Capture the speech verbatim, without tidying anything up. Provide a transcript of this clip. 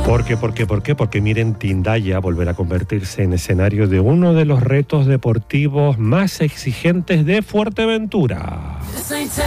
¿Por qué? ¿Por qué? ¿Por qué? Porque miren, Tindaya volverá a convertirse en escenario de uno de los retos deportivos más exigentes de Fuerteventura.